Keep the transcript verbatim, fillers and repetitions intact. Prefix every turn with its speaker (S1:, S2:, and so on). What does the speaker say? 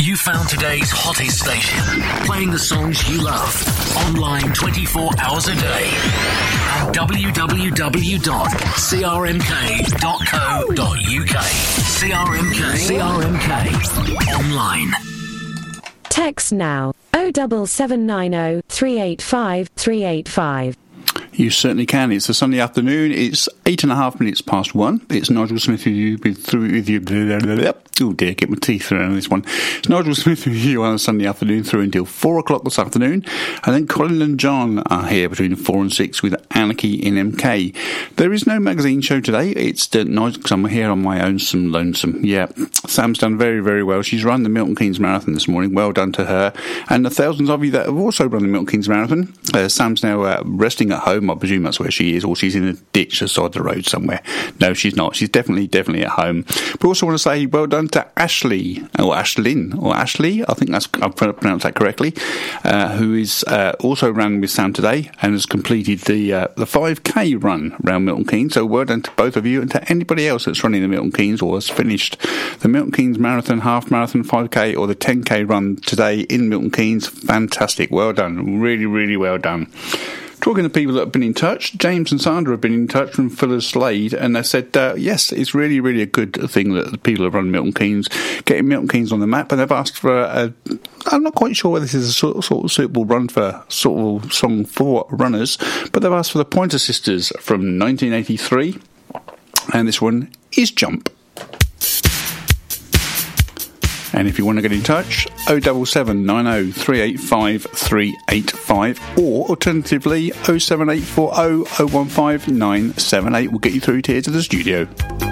S1: You found today's hottest station, playing the songs you love, online twenty-four hours a day, at w w w dot c r m k dot co dot u k. C R M K. C R M K. Online.
S2: Text now, oh seven seven nine oh, three eight five, three eight five.
S3: You certainly can. It's a Sunday afternoon. It's eight and a half minutes past one. It's Nigel Smith with you. With through with you. Oh dear, get my teeth through on this one. It's Nigel Smith with you on a Sunday afternoon through until four o'clock this afternoon. And then Colin and John are here between four and six with Anarchy in M K. There is no magazine show today. It's the Nigel, because I'm here on my own, some lonesome. Yeah, Sam's done very, very well. She's run the Milton Keynes Marathon this morning. Well done to her. And the thousands of you that have also run the Milton Keynes Marathon. Uh, Sam's now uh, resting at home. I presume that's where she is, or she's in a ditch beside the road somewhere. No, she's not. She's definitely, definitely at home. But also want to say well done to Ashley, or Ashlyn, or Ashley, I think that's, I've pronounced that correctly, uh, who is uh, also ran with Sam today and has completed the uh, the five K run around Milton Keynes. So well done to both of you and to anybody else that's running the Milton Keynes or has finished the Milton Keynes Marathon, half marathon, five K or the ten K run today in Milton Keynes. Fantastic. Well done. Really, really well done. Talking to people that have been in touch, James and Sandra have been in touch from Fuller's Slade, and they said, uh, yes, it's really, really a good thing that people have run Milton Keynes, getting Milton Keynes on the map, and they've asked for a, a I'm not quite sure whether this is a sort, sort of suitable run for, sort of song for runners, but they've asked for the Pointer Sisters from nineteen eighty-three, and this one is Jump. And if you want to get in touch, oh seven seven nine oh, three eight five, three eight five, or alternatively oh seven eight four oh, oh one five nine seven eight will get you through to here to the studio.